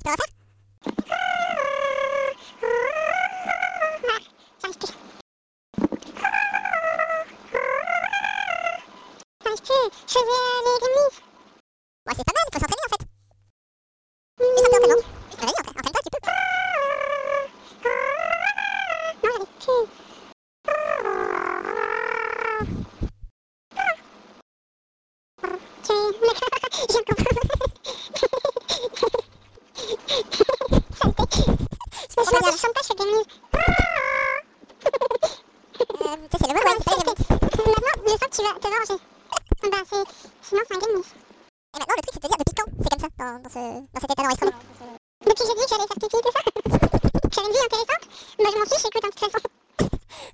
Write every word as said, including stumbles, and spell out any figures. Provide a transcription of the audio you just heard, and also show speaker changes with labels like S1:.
S1: Tu peux refaire?
S2: J'arrive plus. J'arrive plus. Je faisais euh, les ennemis.
S1: Bon, c'est pas mal, il faut s'entraîner en fait. Juste un peu entraînement. Mais vas-y, entraîne- entraîne-toi, tu peux.
S2: Non, j'arrive plus. Tu je comprends.
S1: C'est trop
S2: Je
S1: génial.
S2: chante pas, je fais des mises.
S1: Euh, tu sais, c'est le mot, ouais, c'est pas les limites.
S2: Maintenant, le son que tu vas te venger. Bah, c'est... Sinon, c'est un game miss.
S1: Et maintenant, le truc, c'est de te dire depuis quand c'est comme ça, dans, dans, ce, dans cet état d'enregistrement.
S2: Depuis que j'ai dit que j'allais faire